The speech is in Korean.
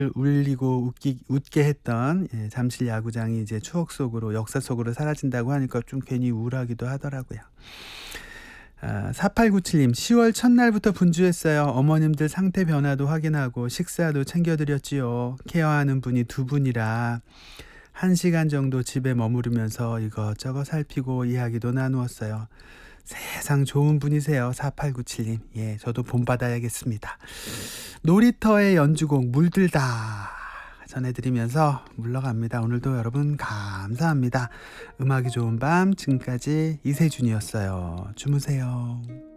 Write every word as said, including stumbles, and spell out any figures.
울리고 웃기 웃게 했던 예 잠실 야구장이 이제 추억 속으로 역사 속으로 사라진다고 하니까 좀 괜히 우울하기도 하더라고요. 아 사팔구칠 님 시월 첫날부터 분주했어요. 어머님들 상태 변화도 확인하고 식사도 챙겨 드렸지요. 케어하는 분이 두 분이라 한 시간 정도 집에 머무르면서 이것저것 살피고 이야기도 나누었어요. 세상 좋은 분이세요. 사팔구칠 님. 예, 저도 본받아야겠습니다. 놀이터의 연주곡 물들다 전해드리면서 물러갑니다. 오늘도 여러분 감사합니다. 음악이 좋은 밤 지금까지 이세준이었어요. 주무세요.